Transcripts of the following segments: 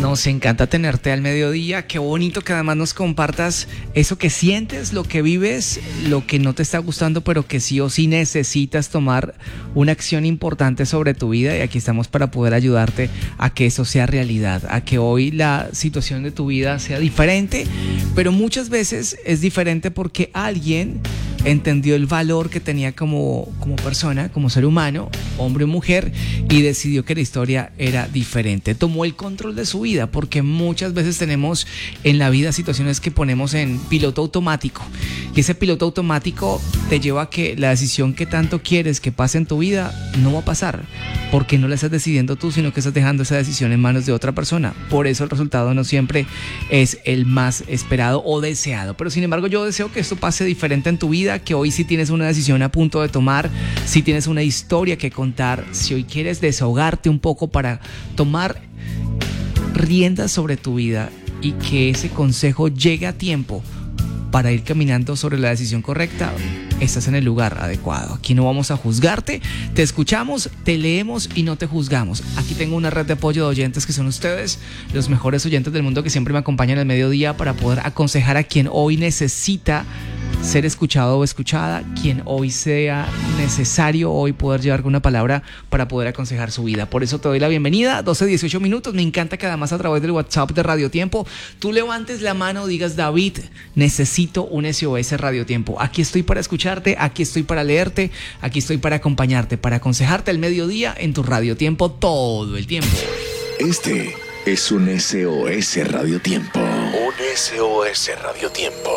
Nos encanta tenerte al mediodía. Qué bonito que además nos compartas eso que sientes, lo que vives, lo que no te está gustando, pero que sí o sí necesitas tomar una acción importante sobre tu vida. Y aquí estamos para poder ayudarte a que eso sea realidad, a que hoy la situación de tu vida sea diferente, pero muchas veces es diferente porque alguien entendió el valor que tenía como persona, como ser humano, hombre o mujer, y decidió que la historia era diferente. Tomó el control de su vida, porque muchas veces tenemos en la vida situaciones que ponemos en piloto automático, y ese piloto automático te lleva a que la decisión que tanto quieres que pase en tu vida no va a pasar, porque no la estás decidiendo tú, sino que estás dejando esa decisión en manos de otra persona. Por eso el resultado no siempre es el más esperado o deseado, pero sin embargo yo deseo que esto pase diferente en tu vida, que hoy si tienes una decisión a punto de tomar, si tienes una historia que contar, si hoy quieres desahogarte un poco para tomar riendas sobre tu vida y que ese consejo llegue a tiempo para ir caminando sobre la decisión correcta, estás en el lugar adecuado. Aquí no vamos a juzgarte, te escuchamos, te leemos y no te juzgamos. Aquí tengo una red de apoyo de oyentes que son ustedes, los mejores oyentes del mundo que siempre me acompañan al mediodía para poder aconsejar a quien hoy necesita ser escuchado o escuchada, quien hoy sea necesario hoy poder llevar una palabra para poder aconsejar su vida. Por eso te doy la bienvenida, 12-18 minutos. Me encanta que además a través del WhatsApp de Radio Tiempo tú levantes la mano, digas: David, necesito un SOS Radio Tiempo. Aquí estoy para escucharte, aquí estoy para leerte, aquí estoy para acompañarte, para aconsejarte al mediodía en tu Radio Tiempo todo el tiempo. Este es un SOS Radio Tiempo. Un SOS Radio Tiempo.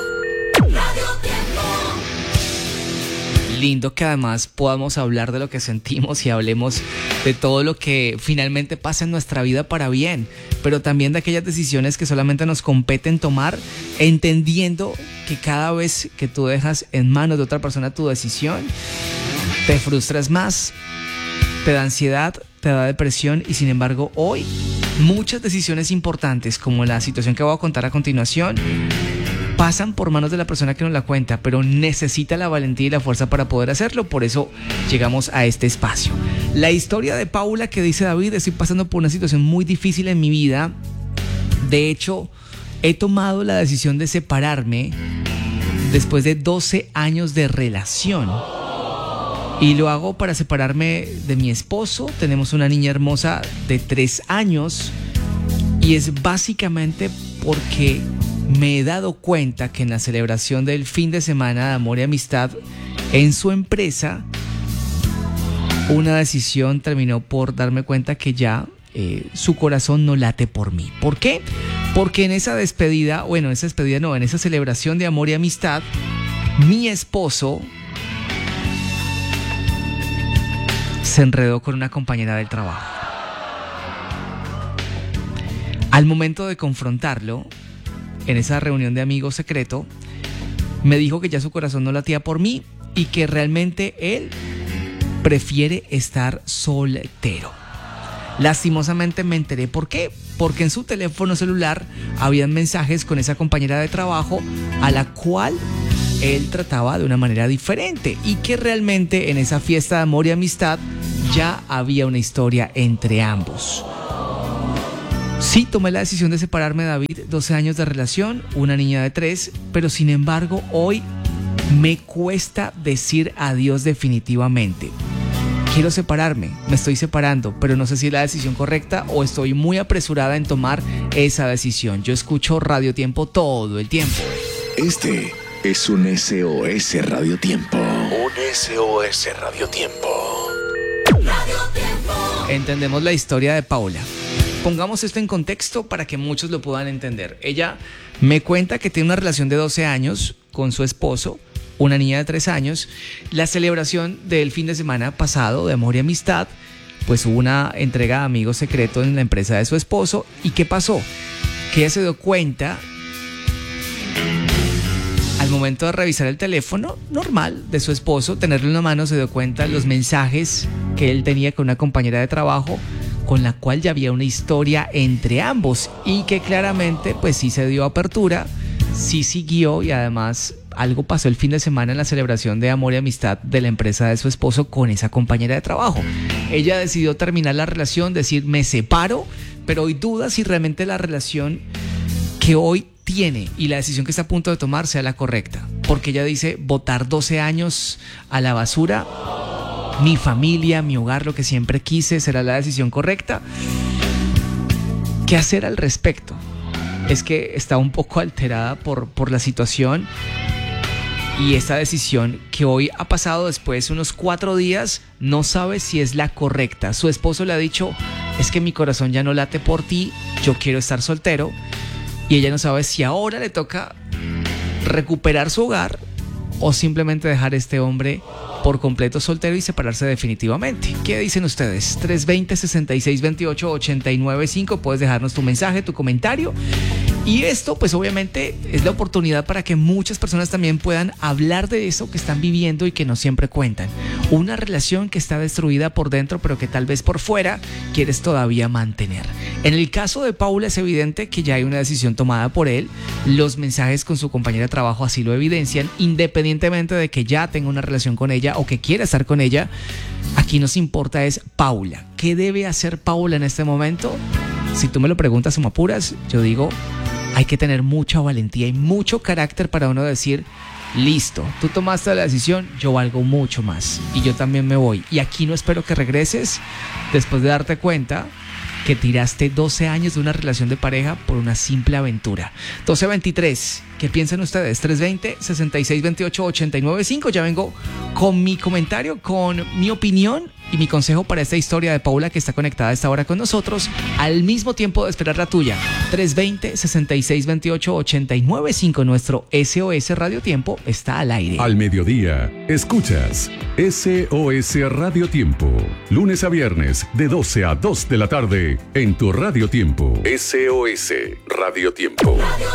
Lindo que además podamos hablar de lo que sentimos y hablemos de todo lo que finalmente pasa en nuestra vida para bien, pero también de aquellas decisiones que solamente nos competen tomar, entendiendo que cada vez que tú dejas en manos de otra persona tu decisión, te frustras más, te da ansiedad, te da depresión. Y sin embargo hoy muchas decisiones importantes, como la situación que voy a contar a continuación, pasan por manos de la persona que nos la cuenta, pero necesita la valentía y la fuerza para poder hacerlo. Por eso llegamos a este espacio. La historia de Paula, que dice: David, estoy pasando por una situación muy difícil en mi vida. De hecho, he tomado la decisión de separarme después de 12 años de relación. Y lo hago para separarme de mi esposo. Tenemos una niña hermosa de 3 años. Y es básicamente porque me he dado cuenta que en la celebración del fin de semana de amor y amistad en su empresa, una decisión terminó por darme cuenta que ya su corazón no late por mí. ¿Por qué? Porque en esa despedida, en esa celebración de amor y amistad, mi esposo se enredó con una compañera del trabajo. Al momento de confrontarlo, en esa reunión de amigos secreto, me dijo que ya su corazón no latía por mí y que realmente él prefiere estar soltero. Lastimosamente me enteré por qué, porque en su teléfono celular habían mensajes con esa compañera de trabajo a la cual él trataba de una manera diferente, y que realmente en esa fiesta de amor y amistad ya había una historia entre ambos. Sí, tomé la decisión de separarme, David, 12 años de relación, una niña de 3, pero sin embargo hoy me cuesta decir adiós definitivamente. Quiero separarme, me estoy separando, pero no sé si es la decisión correcta o estoy muy apresurada en tomar esa decisión. Yo escucho Radio Tiempo todo el tiempo. Este es un SOS Radio Tiempo. Un SOS Radio Tiempo. Entendemos la historia de Paula. Pongamos esto en contexto para que muchos lo puedan entender. Ella me cuenta que tiene una relación de 12 años con su esposo, una niña de 3 años. La celebración del fin de semana pasado de amor y amistad, pues hubo una entrega de amigo secreto en la empresa de su esposo. ¿Y qué pasó? Que ella se dio cuenta al momento de revisar el teléfono normal de su esposo, tenerlo en la mano, se dio cuenta de los mensajes que él tenía con una compañera de trabajo con la cual ya había una historia entre ambos, y que claramente pues sí se dio apertura, sí siguió, y además algo pasó el fin de semana en la celebración de amor y amistad de la empresa de su esposo con esa compañera de trabajo. Ella decidió terminar la relación, decir: me separo, pero hoy duda si realmente la relación que hoy tiene y la decisión que está a punto de tomar sea la correcta. Porque ella dice, botar 12 años a la basura, mi familia, mi hogar, lo que siempre quise, ¿será la decisión correcta? ¿Qué hacer al respecto? Es que está un poco alterada por la situación y esta decisión que hoy ha pasado después de unos 4 días, no sabe si es la correcta. Su esposo le ha dicho, es que mi corazón ya no late por ti, yo quiero estar soltero, y ella no sabe si ahora le toca recuperar su hogar o simplemente dejar a este hombre por completo soltero y separarse definitivamente. ¿Qué dicen ustedes? 320-6628-895. Puedes dejarnos tu mensaje, tu comentario. Y esto, pues obviamente, es la oportunidad para que muchas personas también puedan hablar de eso que están viviendo y que no siempre cuentan. Una relación que está destruida por dentro, pero que tal vez por fuera quieres todavía mantener. En el caso de Paula es evidente que ya hay una decisión tomada por él. Los mensajes con su compañera de trabajo así lo evidencian. Independientemente de que ya tenga una relación con ella o que quiera estar con ella, aquí nos importa es Paula. ¿Qué debe hacer Paula en este momento? Si tú me lo preguntas o me apuras, yo digo, hay que tener mucha valentía y mucho carácter para uno decir, listo, tú tomaste la decisión, yo valgo mucho más y yo también me voy. Y aquí no espero que regreses después de darte cuenta que tiraste 12 años de una relación de pareja por una simple aventura. 12:23, ¿qué piensan ustedes? 320-6628-895. Ya vengo con mi comentario, con mi opinión y mi consejo para esta historia de Paula que está conectada a esta hora con nosotros, al mismo tiempo de esperar la tuya. 320-6628-895. Nuestro SOS Radio Tiempo está al aire. Al mediodía, escuchas SOS Radio Tiempo. Lunes a viernes, de 12 a 2 de la tarde, en tu Radio Tiempo. SOS Radio Tiempo.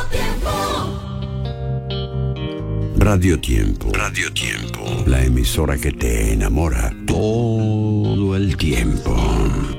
Radio Tiempo. Radio Tiempo. La emisora que te enamora todo el tiempo.